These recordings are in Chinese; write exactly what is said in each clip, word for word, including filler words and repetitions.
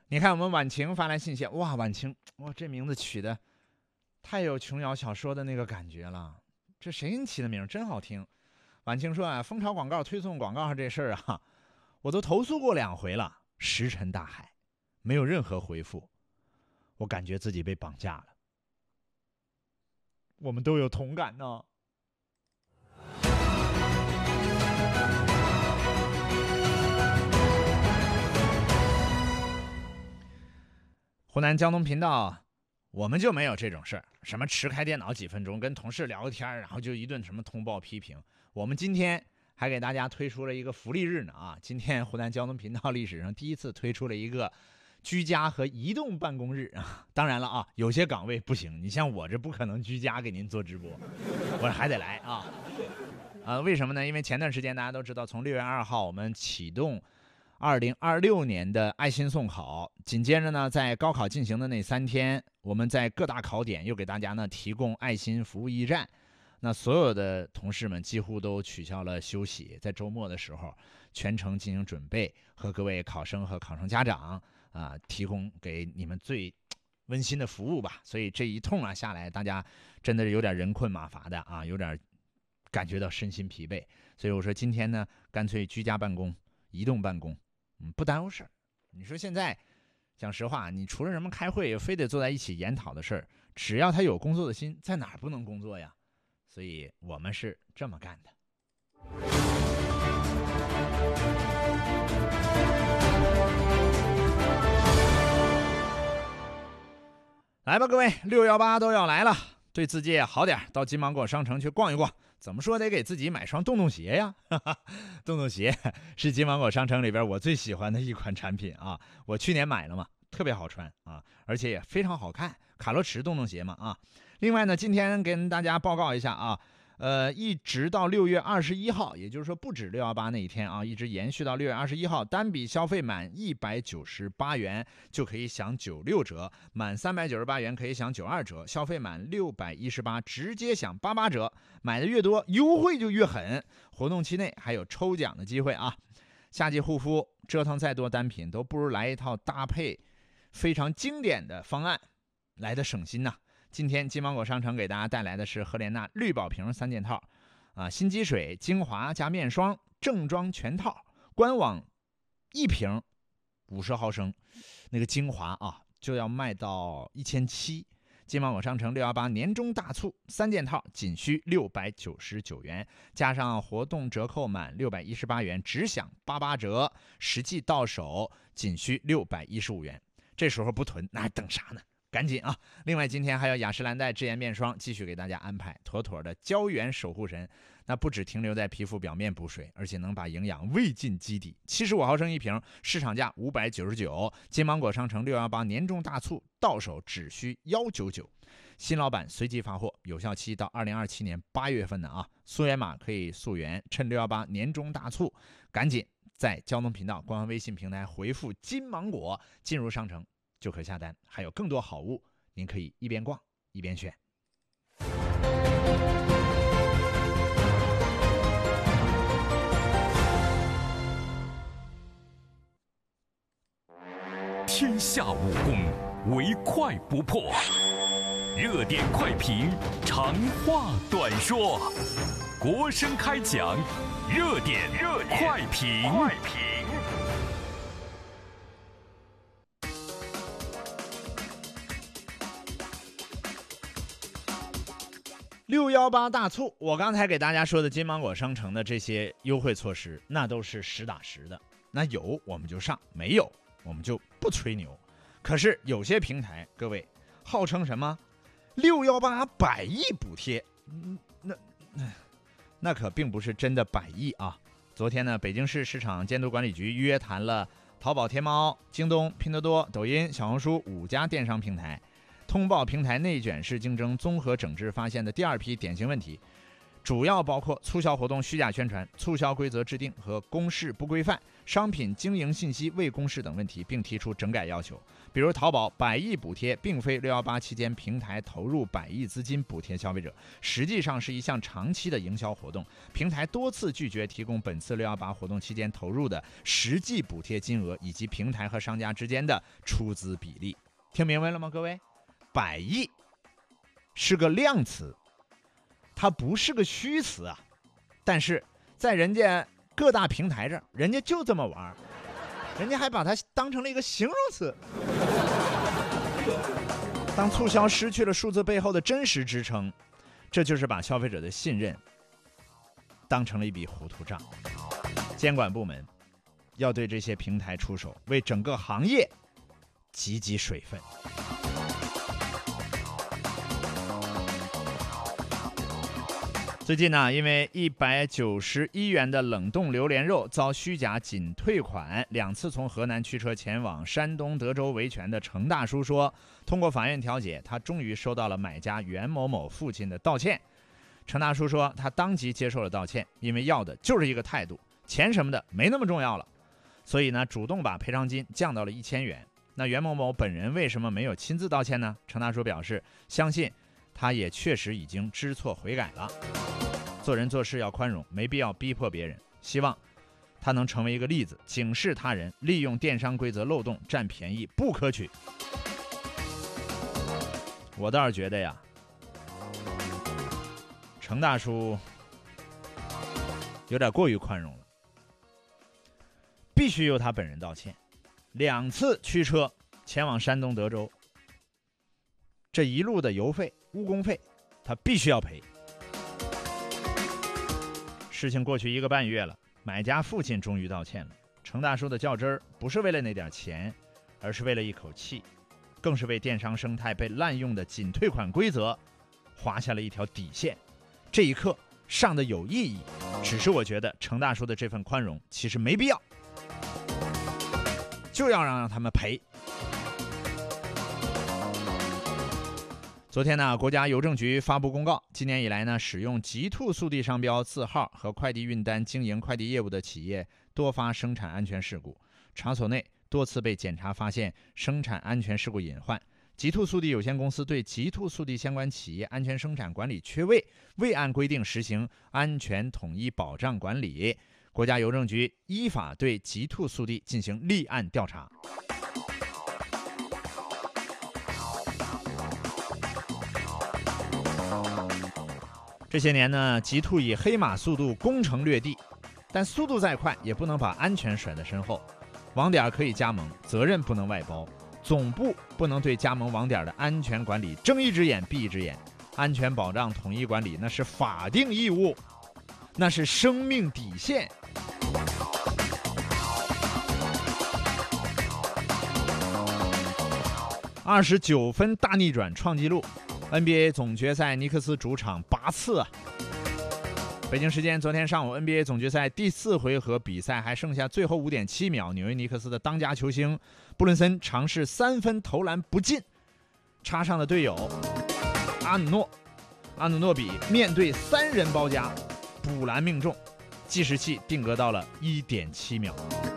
你看我们婉晴发来信息，哇，婉晴，哇，这名字取的太有琼瑶小说的那个感觉了，这谁给你起的名真好听。婉晴说啊，蜂巢广告推送广告这事儿啊，我都投诉过两回了，石沉大海，没有任何回复，我感觉自己被绑架了。我们都有同感呢。湖南交通频道，我们就没有这种事儿，什么迟开电脑几分钟，跟同事聊个天，然后就一顿什么通报批评。我们今天还给大家推出了一个福利日呢啊！今天湖南交通频道历史上第一次推出了一个居家和移动办公日啊。当然了啊，有些岗位不行，你像我这不可能居家给您做直播，我还得来啊。啊，为什么呢？因为前段时间大家都知道，从六月二号我们启动二零二六年的爱心送考，紧接着呢，在高考进行的那三天，我们在各大考点又给大家呢提供爱心服务驿站。那所有的同事们几乎都取消了休息，在周末的时候全程进行准备，和各位考生和考生家长啊、呃、提供给你们最温馨的服务吧。所以这一通啊下来，大家真的是有点人困马乏的啊，有点感觉到身心疲惫。所以我说今天呢，干脆居家办公、移动办公。嗯，不耽误事儿。你说现在，讲实话，你除了什么开会，非得坐在一起研讨的事儿，只要他有工作的心，在哪儿不能工作呀？所以我们是这么干的。来吧，各位，六幺八都要来了，对自己也好点，到金芒果商城去逛一逛。怎么说得给自己买双洞洞鞋呀？洞洞鞋是金芒果商城里边我最喜欢的一款产品啊！我去年买了嘛，特别好穿啊，而且也非常好看。卡洛驰洞洞鞋嘛啊。另外呢，今天跟大家报告一下啊，呃，一直到六月二十一号，也就是说不止六幺八那一天啊，一直延续到六月二十一号，单笔消费满一百九十八元就可以享九六折，满三百九十八元可以享九二折，消费满六百一十八直接享八八折，买的越多优惠就越狠。活动期内还有抽奖的机会啊！夏季护肤折腾再多单品都不如来一套搭配非常经典的方案来的省心呐、啊。今天金芒果商城给大家带来的是赫莲娜绿宝瓶三件套啊，新肌水、精华加面霜正装全套，官网一瓶五十毫升那个精华啊就要卖到一千七。金芒果商城六幺八年终大促，三件套仅需六百九十九元，加上活动折扣满六百一十八元，只享八八折，实际到手仅需六百一十五元。这时候不囤，那还等啥呢？赶紧啊！另外，今天还有雅诗兰黛智颜面霜继续给大家安排，妥妥的胶原守护神。那不只停留在皮肤表面补水，而且能把营养喂进基底。七十五毫升一瓶，市场价五百九十九。金芒果商城六幺八年终大促，到手只需一百九十九。新老板随即发货，有效期到二零二七年八月份的啊。溯源码可以溯源，趁六幺八年终大促，赶紧在交通频道官方微信平台回复金芒果进入商城。就可下单，还有更多好物，您可以一边逛一边选。 天下武功，唯快不破。热点快评，长话短说。国声开讲，热点热点快评。快评六幺八大促，我刚才给大家说的金芒果商城的这些优惠措施，那都是实打实的。那有我们就上，没有我们就不吹牛。可是有些平台，各位号称什么六幺八百亿补贴，那那那可并不是真的百亿啊。昨天呢，北京市市场监督管理局约谈了淘宝、天猫、京东、拼多多、抖音、小红书五家电商平台。通报平台内卷式竞争综合整治发现的第二批典型问题， 主要包括促销活动虚假宣传、促销规则制定和公示不规范、商品经营信息未公示等问题，并提出整改要求。比如淘宝百亿补贴并非六一八期间平台投入百亿资金补贴消费者，实际上是一项长期的营销活动，平台多次拒绝提供本次六一八活动期间投入的实际补贴金额以及平台和商家之间的出资比例。听明白了吗，各位？百亿是个量词，它不是个虚词啊，但是在人家各大平台上，人家就这么玩，人家还把它当成了一个形容词。当促销失去了数字背后的真实支撑，这就是把消费者的信任当成了一笔糊涂账。监管部门要对这些平台出手，为整个行业积积水分。最近呢，因为一百九十一元的冷冻榴莲肉遭虚假仅退款，两次从河南驱车前往山东德州维权的程大叔说，通过法院调解，他终于收到了买家袁某某父亲的道歉。程大叔说，他当即接受了道歉，因为要的就是一个态度，钱什么的没那么重要了，所以呢，主动把赔偿金降到了一千元。那袁某某本人为什么没有亲自道歉呢？程大叔表示，相信他也确实已经知错悔改了。做人做事要宽容，没必要逼迫别人，希望他能成为一个例子，警示他人利用电商规则漏洞占便宜不可取。我倒是觉得呀，程大叔有点过于宽容了，必须由他本人道歉。两次驱车前往山东德州，这一路的油费、误工费，他必须要赔。事情过去一个半月了，买家父亲终于道歉了。程大叔的较真儿不是为了那点钱，而是为了一口气，更是为电商生态被滥用的仅退款规则划下了一条底线。这一刻上的有意义，只是我觉得程大叔的这份宽容其实没必要，就要让他们赔。昨天呢，国家邮政局发布公告，今年以来呢，使用极兔速递商标字号和快递运单经营快递业务的企业多发生产安全事故，场所内多次被检查发现生产安全事故隐患。极兔速递有限公司对极兔速递相关企业安全生产管理缺位，未按规定实行安全统一保障管理，国家邮政局依法对极兔速递进行立案调查。这些年呢，极兔以黑马速度攻城略地，但速度再快也不能把安全甩在身后。网点可以加盟，责任不能外包，总部不能对加盟网点的安全管理睁一只眼闭一只眼。安全保障统一管理那是法定义务，那是生命底线。二十九分大逆转创纪录。N B A 总决赛，尼克斯主场八次啊！北京时间昨天上午 ，N B A 总决赛第四回合比赛还剩下最后 五点七秒，纽约尼克斯的当家球星布伦森尝试三分投篮不进，插上的队友阿努诺，阿努诺比面对三人包夹补篮命中，计时器定格到了 一点七秒。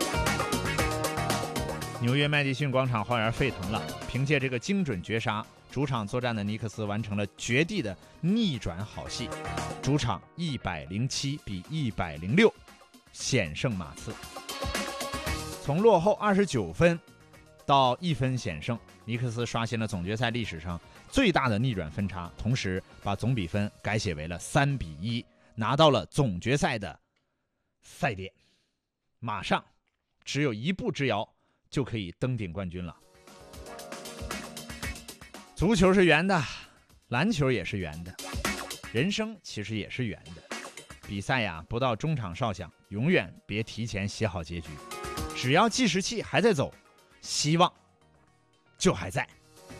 纽约麦迪逊广场花园沸腾了，凭借这个精准绝杀，主场作战的尼克斯完成了绝地的逆转好戏，主场一百零七比一百零六险胜马刺。从落后二十九分到一分险胜，尼克斯刷新了总决赛历史上最大的逆转分差，同时把总比分改写为了三比一，拿到了总决赛的赛点，马上只有一步之遥就可以登顶冠军了。足球是圆的，篮球也是圆的，人生其实也是圆的。比赛呀，不到中场哨响，永远别提前写好结局。只要计时器还在走，希望就还在。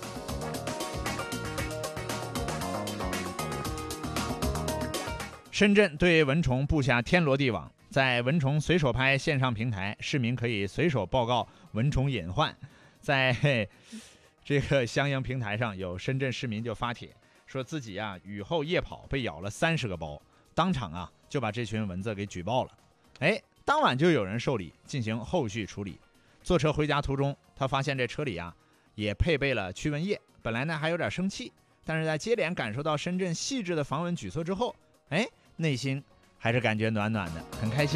深圳对蚊虫布下天罗地网，在蚊虫随手拍线上平台，市民可以随手报告蚊虫隐患。在这个相应平台上，有深圳市民就发帖说自己啊雨后夜跑被咬了三十个包， 当场啊就把这群蚊子给举报了。哎，当晚就有人受理进行后续处理。坐车回家途中，他发现这车里啊也配备了驱蚊液，本来呢还有点生气，但是在接连感受到深圳细致的防蚊举措之后，哎，内心还是感觉暖暖的，很开心。